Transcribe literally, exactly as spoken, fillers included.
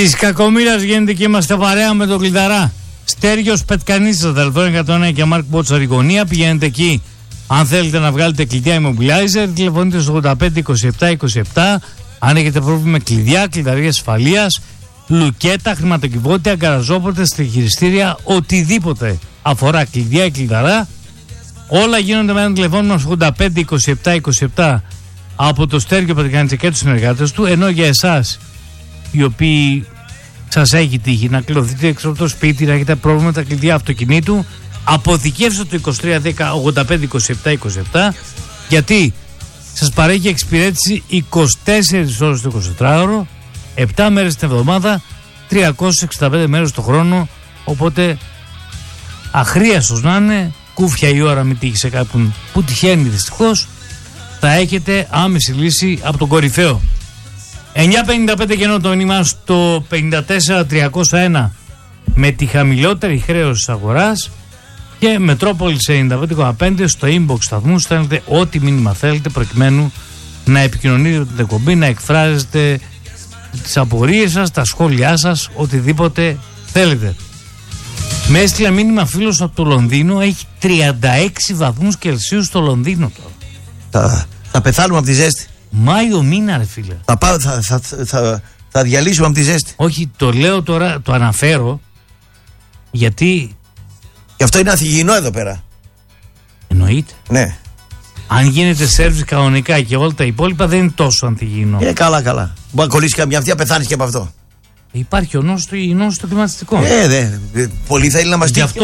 Της κακομοίρας γίνεται και είμαστε παρέα με τον Κλειδαρά. Στέργιος Πετκανίτσας, Δελφών εκατόν ένα και Μάρκ Μπότσαρη γωνία. Πηγαίνετε εκεί αν θέλετε να βγάλετε κλειδιά immobilizer. Τηλεφωνείτε στο ογδόντα πέντε είκοσι επτά είκοσι επτά. Αν έχετε πρόβλημα με κλειδιά, κλειδαρία ασφαλείας, λουκέτα, χρηματοκιβώτια, γκαραζόπορτες, τηλεχειριστήρια, οτιδήποτε αφορά κλειδιά ή κλειδαρά, όλα γίνονται με ένα τηλεφώνημα στο ογδόντα πέντε είκοσι επτά είκοσι επτά από το Στέργιο Πετκανίτσα και τους συνεργάτες του. Ενώ για εσάς οι οποίοι σας έχει τύχει να κληρωθείτε έξω από το σπίτι, να έχετε πρόβλημα με τα κλειδιά αυτοκινήτου, αποθηκεύστε το είκοσι τρία δέκα ογδόντα πέντε είκοσι επτά είκοσι επτά, γιατί σας παρέχει εξυπηρέτηση είκοσι τέσσερις ώρες το εικοσιτετράωρο, επτά μέρες την εβδομάδα, τριακόσιες εξήντα πέντε μέρες το χρόνο. Οπότε αχρίαστος να είναι, κούφια η ώρα, μην τύχει σε κάποιον που τυχαίνει δυστυχώς, θα έχετε άμεση λύση από τον κορυφαίο. εννιά πενήντα πέντε κενό το μήνυμα στο πενήντα τέσσερα τριακόσια ένα με τη χαμηλότερη χρέωση της αγοράς, και Μετρόπολης ενενήντα πέντε κόμμα πέντε στο inbox σταθμού στέλνετε ό,τι μήνυμα θέλετε προκειμένου να επικοινωνείτε με την εκπομπή, να εκφράζετε τις απορίες σας, τα σχόλιά σας, οτιδήποτε θέλετε. Με έστειλε μήνυμα φίλος από το Λονδίνο, έχει τριάντα έξι βαθμούς Κελσίου στο Λονδίνο τώρα. Θα, θα πεθάνουμε από τη ζέστη. Μάιο μήνα, ρε φίλε. Θα, πάω, θα, θα, θα, θα διαλύσουμε από τη ζέστη. Όχι, το λέω τώρα, το αναφέρω γιατί. Και αυτό είναι ανθυγιεινό εδώ πέρα. Εννοείται. Ναι. Αν γίνεται σέρβις κανονικά και όλα τα υπόλοιπα, δεν είναι τόσο ανθυγιεινό. Ε, καλά, καλά. Μπορεί να κολλήσει καμιά αυτή, να πεθάνει και από αυτό. Υπάρχει ο νόμος στο κλιματιστικό. Ε, δε. Πολύ θέλει να μας τύχει.